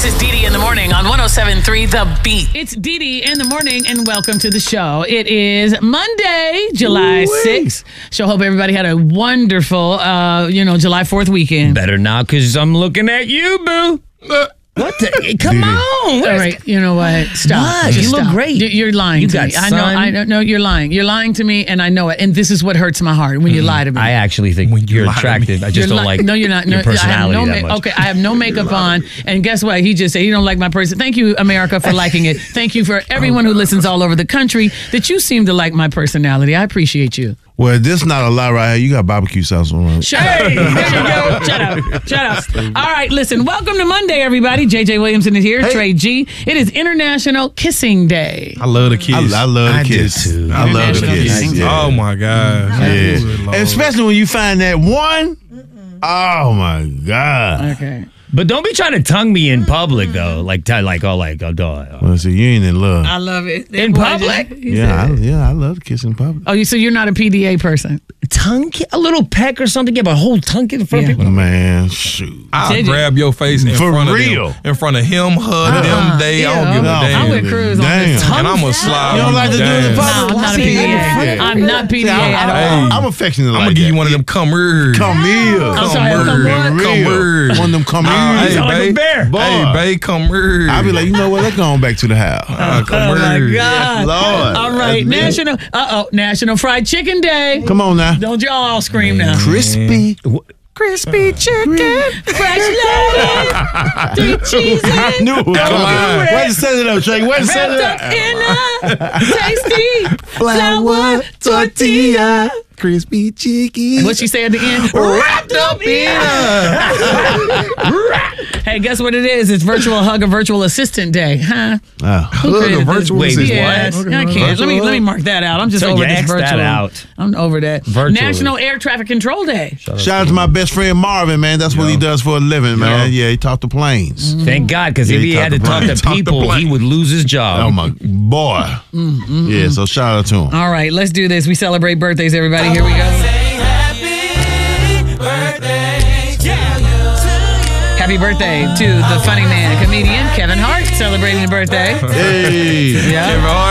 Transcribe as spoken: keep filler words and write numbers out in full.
This is Dee Dee in the morning on one oh seven point three The Beat. It's Dee Dee in the morning, and welcome to the show. It is Monday, July sixth. So hope everybody had a wonderful, uh, you know, July fourth weekend. Better not, because I'm looking at you, boo. Uh, what the? Come on. All right, you know what? Stop. What? Just You look stop. great. Y- You're lying You to got me. I know. sun. I don't know. You're lying. You're lying to me, and I know it. And this is what hurts my heart when you lie to me. I actually think When you you're lie to me. attractive. I just You're don't li- like no, you're not. No, your personality I have no that ma- much. Okay, I have no makeup on, and guess what? He just said he don't like my person. Thank you, America, for liking it. Thank you for everyone who listens all over the country that you seem to like my personality. I appreciate you. Well, this not a lie right here. You got barbecue sauce on it. Shut up. There you go. Shut up. Shut up. All right, listen. Welcome to Monday, everybody. J J Williamson is here. Trey G. It is International Kissing Day. I love the kiss. I, I love the I do kiss. too. I love the International kiss. kissing. Yeah. Oh my God. Yeah. Good Lord. And especially when you find that one. Oh my God. Okay. But don't be trying to tongue me in public, though. Like, t- like, oh, like, oh, duh. Well, see, you ain't in love. I love it. In Boy, public? just- he Yeah, I, said- yeah, I love the kiss in public. Oh, you so you're not a P D A person? Tongue, ki- a little peck or something. Give a whole tongue in front Yeah. of people. Man, shoot. I'll Did you? grab your face in For front real. of them. In frent of him, hug Uh-uh. them. They, I don't give a No, damn. I'm with Cruz on Damn. this. And I'm gonna slide. You don't on like to do it in down. public? No, I'm not a See, P D A. yeah. I'm not P D A See, at all. I'm, Hey. I'm affectionate I'm like gonna give that. you one of them come here. Come here. I'm sorry, Come come here. what? Come here. One of them come Ah, here. hey, sound like a babe. bear. Boy. Hey, babe, come here. I'll be like, you know what? Let's go on back to the house. Ah, come Oh my here. God. Lord. All right, That's National uh oh, National Fried Chicken Day. Come on now. Don't y'all all scream now. Crispy. Crispy chicken, fresh lettuce, three cheeses, I knew it was coming. Where'd you set it up, Trey? Where'd you set it wrapped up? up in a tasty flour tortilla. Crispy chicken. What she say at the end? Wrapped up in Hey, guess what it is? It's Virtual Hug a Virtual Assistant Day, huh? Oh. Who Hug a created this? virtual Wait, assistant. Yes, what? I can't. Let me let me mark that out. I'm just So over you this X virtual. that out. I'm over that. Virtually. National Air Traffic Control Day. Shout out to my best friend Marvin, man. That's what he does for a living, man. Yeah, he talked to planes. Thank God, because Yeah, if he he had to talked to talk plane. to Talk to people, plane. he would lose his job. Oh my boy. Yeah, so shout out to him. All right, let's do this. We celebrate birthdays, everybody. Here we go. Happy birthday to the funny man, comedian Kevin Hart, celebrating a birthday. Hey. Yeah. Kevin Hart.